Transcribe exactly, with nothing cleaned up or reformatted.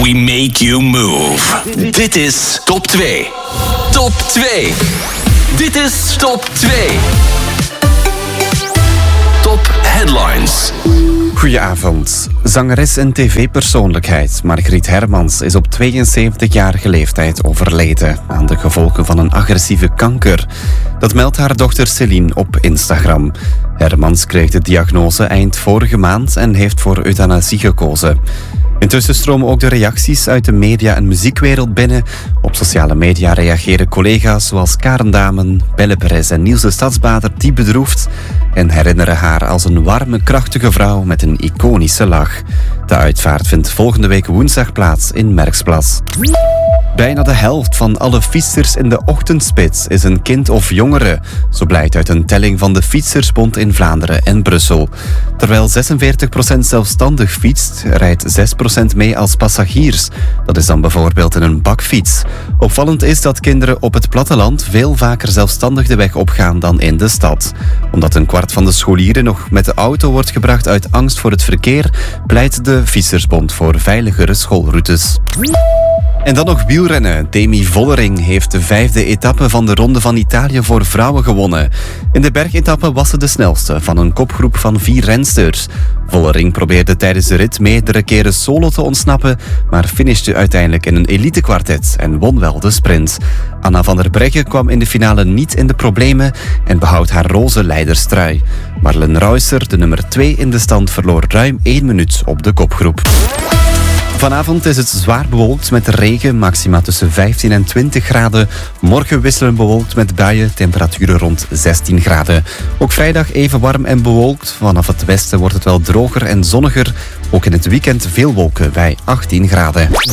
We make you move. Dit is Top twee. Top twee. Dit is Top twee. Top Headlines. Goedenavond. Zangeres en tv-persoonlijkheid Margriet Hermans is op tweeënzeventigjarige leeftijd overleden aan de gevolgen van een agressieve kanker. Dat meldt haar dochter Celine op Instagram. Hermans kreeg de diagnose eind vorige maand en heeft voor euthanasie gekozen. Intussen stromen ook de reacties uit de media- en muziekwereld binnen. Op sociale media reageren collega's zoals Karen Damen, Belle Perez en Niels de Stadsbader diep bedroefd en herinneren haar als een warme, krachtige vrouw met een iconische lach. De uitvaart vindt volgende week woensdag plaats in Merksplas. Bijna de helft van alle fietsers in de ochtendspits is een kind of jongere. Zo blijkt uit een telling van de Fietsersbond in Vlaanderen en Brussel. Terwijl zesenveertig procent zelfstandig fietst, rijdt zes procent mee als passagiers. Dat is dan bijvoorbeeld in een bakfiets. Opvallend is dat kinderen op het platteland veel vaker zelfstandig de weg opgaan dan in de stad. Omdat een kwart van de scholieren nog met de auto wordt gebracht uit angst voor het verkeer, pleit de Fietsersbond voor veiligere schoolroutes. En dan nog wielrennen. Demi Vollering heeft de vijfde etappe van de Ronde van Italië voor vrouwen gewonnen. In de bergetappe was ze de snelste van een kopgroep van vier rensters. Vollering probeerde tijdens de rit meerdere keren solo te ontsnappen, maar finishte uiteindelijk in een elitekwartet en won wel de sprint. Anna van der Breggen kwam in de finale niet in de problemen en behoudt haar roze leiderstrui. Marlen Reusser, de nummer twee in de stand, verloor ruim één minuut op de kopgroep. Vanavond is het zwaar bewolkt met regen, maxima tussen vijftien en twintig graden. Morgen wisselen bewolkt met buien, temperaturen rond zestien graden. Ook vrijdag even warm en bewolkt. Vanaf het westen wordt het wel droger en zonniger. Ook in het weekend veel wolken bij achttien graden.